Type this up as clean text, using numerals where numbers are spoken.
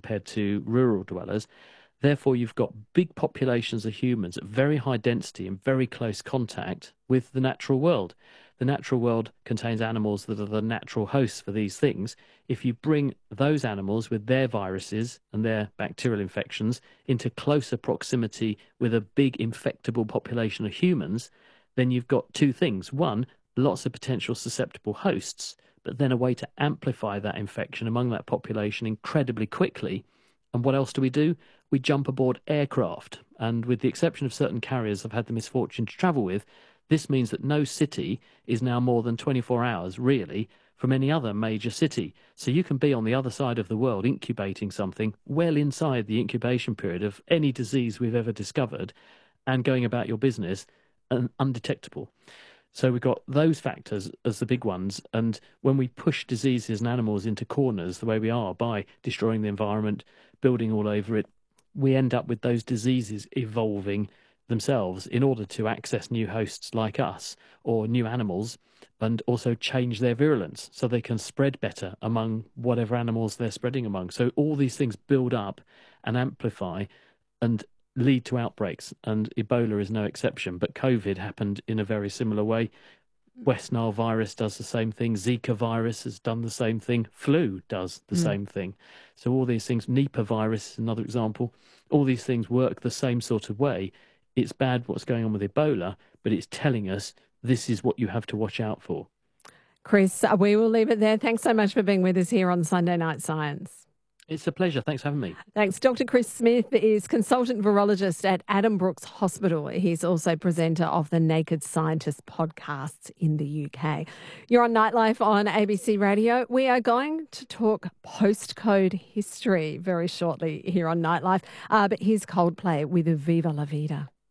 compared to rural dwellers. Therefore, you've got big populations of humans at very high density and very close contact with the natural world. The natural world contains animals that are the natural hosts for these things. If you bring those animals with their viruses and their bacterial infections into closer proximity with a big infectable population of humans, then you've got two things. One, lots of potential susceptible hosts, but then a way to amplify that infection among that population incredibly quickly. And what else do? We jump aboard aircraft. And with the exception of certain carriers I've had the misfortune to travel with, this means that no city is now more than 24 hours, really, from any other major city. So you can be on the other side of the world incubating something well inside the incubation period of any disease we've ever discovered and going about your business undetectable. So we've got those factors as the big ones. And when we push diseases and animals into corners the way we are by destroying the environment, building all over it, we end up with those diseases evolving themselves in order to access new hosts like us or new animals, and also change their virulence so they can spread better among whatever animals they're spreading among. So all these things build up and amplify and lead to outbreaks, and Ebola is no exception. But COVID happened in a very similar way. West Nile virus does the same thing. Zika virus has done the same thing. Flu does the same thing. So all these things, Nipah virus is another example, all these things work the same sort of way. It's bad what's going on with Ebola, but it's telling us this is what you have to watch out for. Chris, we will leave it there. Thanks so much for being with us here on Sunday Night Science. It's a pleasure. Thanks for having me. Thanks. Dr. Chris Smith is consultant virologist at Addenbrooke's Hospital. He's also presenter of the Naked Scientist podcasts in the UK. You're on Nightlife on ABC Radio. We are going to talk postcode history very shortly here on Nightlife. But here's Coldplay with Viva La Vida.